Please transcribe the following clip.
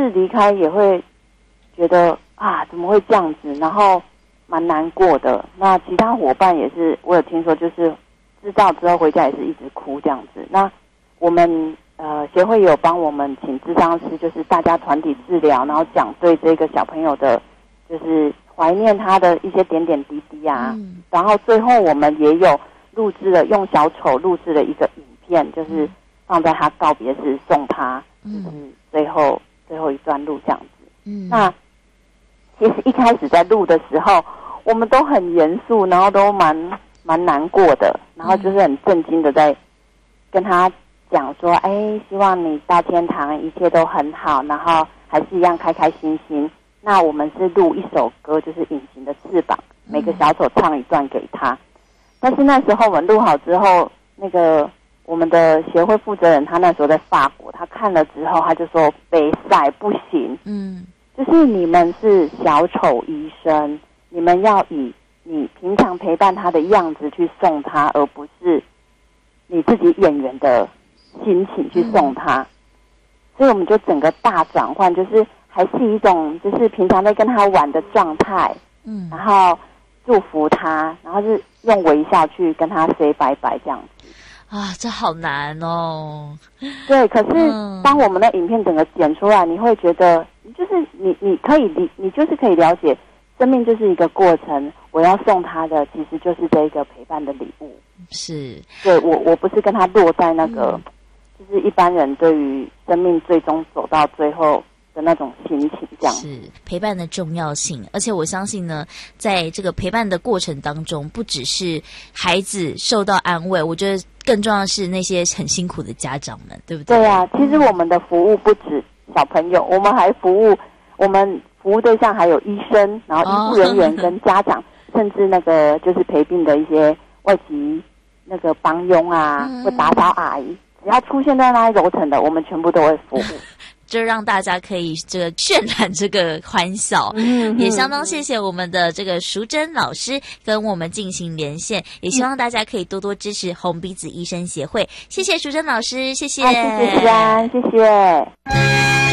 是离开也会觉得啊，怎么会这样子，然后蛮难过的。那其他伙伴也是，我有听说就是知道之后回家也是一直哭这样子。那我们协会也有帮我们请諮商师，就是大家团体治疗，然后讲对这个小朋友的就是怀念他的一些点点滴滴啊。然后最后我们也有录制了，用小丑录制了一个影片，就是放在他告别时送他，就是最后一段路这样子。那其实一开始在录的时候，我们都很严肃，然后都蛮难过的，然后就是很震惊的在跟他讲说，希望你到天堂一切都很好，然后还是一样开开心心。那我们是录一首歌，就是《隐形的翅膀》，每个小丑唱一段给他。但是那时候我们录好之后，那个我们的协会负责人他那时候在法国，他看了之后他就说北塞不行，就是你们是小丑医生，你们要以你平常陪伴他的样子去送他，而不是你自己演员的心情去送他。所以我们就整个大转换，就是还是一种就是平常在跟他玩的状态，然后祝福他，然后是用微笑去跟他 say 拜拜这样子。 啊，这好难哦。 对，可是当我们的影片整个剪出来，你会觉得就是你可以你就是可以了解，生命就是一个过程，我要送他的其实就是这个陪伴的礼物。 是， 对，我不是跟他落在那个就是一般人对于生命最终走到最后的那种心情，这样是陪伴的重要性。而且我相信呢，在这个陪伴的过程当中，不只是孩子受到安慰，我觉得更重要的是那些很辛苦的家长们，对不对？ 对啊，其实我们的服务不止小朋友，我们服务对象还有医生，然后医护人员跟家长，甚至那个就是陪病的一些外籍那个帮佣啊，或打扫阿姨，只要出现在那一楼层的，我们全部都会服务。 就让大家可以这个渲染这个欢笑，也相当谢谢我们的这个淑珍老师跟我们进行连线，也希望大家可以多多支持红鼻子医生协会。谢谢淑珍老师，谢谢， 谢谢，谢谢。